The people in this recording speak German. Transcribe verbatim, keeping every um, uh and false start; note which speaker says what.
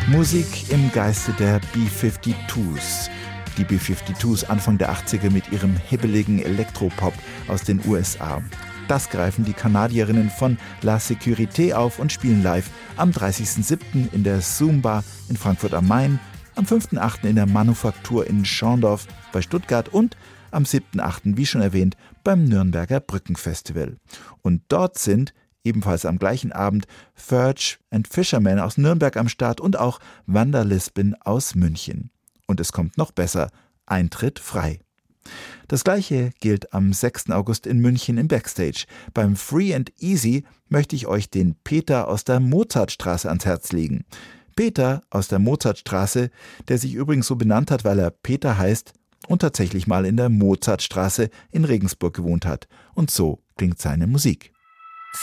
Speaker 1: Musik im Geiste der B zweiundfünfzig. Die B zweiundfünfzig Anfang der achtziger mit ihrem hibbeligen Elektropop aus den U S A. Das greifen die Kanadierinnen von La Sécurité auf und spielen live am dreißigsten siebten in der Zumba in Frankfurt am Main, am fünften achten in der Manufaktur in Schorndorf bei Stuttgart und am siebten achten wie schon erwähnt, beim Nürnberger Brückenfestival. Und dort sind ebenfalls am gleichen Abend Ferch and Fisherman aus Nürnberg am Start und auch Wanda Lisbon aus München. Und es kommt noch besser, Eintritt frei. Das gleiche gilt am sechsten August in München im Backstage. Beim Free and Easy möchte ich euch den Peter aus der Mozartstraße ans Herz legen. Peter aus der Mozartstraße, der sich übrigens so benannt hat, weil er Peter heißt und tatsächlich mal in der Mozartstraße in Regensburg gewohnt hat. Und so klingt seine Musik.